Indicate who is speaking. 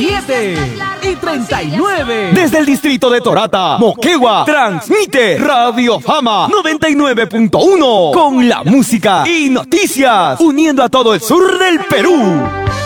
Speaker 1: 37 y 39.
Speaker 2: Desde el distrito de Torata, Moquegua, transmite Radio Fama 99.1 con la música y noticias, uniendo a todo el sur del Perú.